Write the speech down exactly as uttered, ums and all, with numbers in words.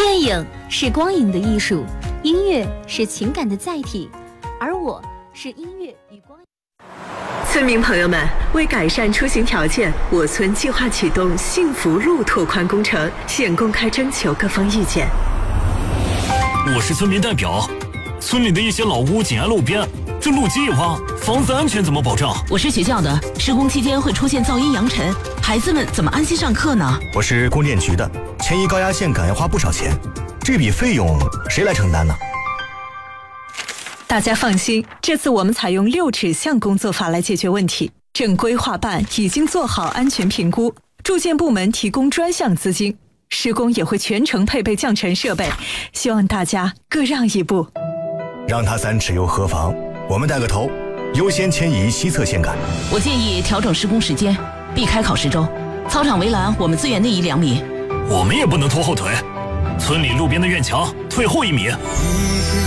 电影是光影的艺术，音乐是情感的载体，而我是音乐与光影。 村民朋友们，为改善出行条件，我村计划启动幸福路拓宽工程，现公开征求各方意见。 我是村民代表，村里的一些老屋紧挨路边，这路基一挖，房子安全怎么保障？ 我是学校的，施工期间会出现噪音扬尘，孩子们怎么安心上课呢？ 我是供电局的，迁移高压线杆要花不少钱，这笔费用谁来承担呢？ 大家放心，这次我们采用六指向工作法来解决问题。正规划办已经做好安全评估，住建部门提供专项资金，施工也会全程配备降尘设备，希望大家各让一步。 让他三尺又何妨？我们带个头，优先迁移西侧线杆。 我建议调整施工时间，避开考试周。操场围栏我们资源内移两米。 我们也不能拖后腿，村里路边的院墙退后一米。